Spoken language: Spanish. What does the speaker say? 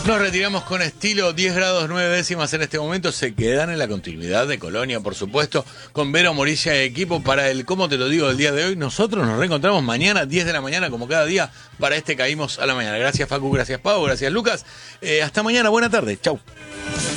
Nos retiramos con estilo, 10 grados 9 décimas en este momento, se quedan en la continuidad de Colonia, por supuesto, con Vero Morilla y equipo para el ¿Cómo te lo digo? Del día de hoy. Nosotros nos reencontramos mañana, 10 de la mañana, como cada día, para este Caímos a la Mañana. Gracias Facu, gracias Pau, gracias Lucas. Hasta mañana, buena tarde, chau.